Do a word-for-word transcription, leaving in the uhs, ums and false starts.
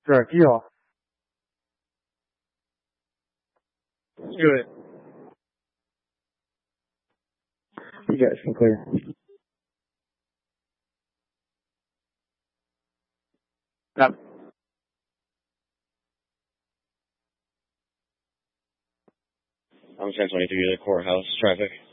Direct deal. Let's do it. You guys can clear. Yep. I'm ten twenty-three to the courthouse traffic.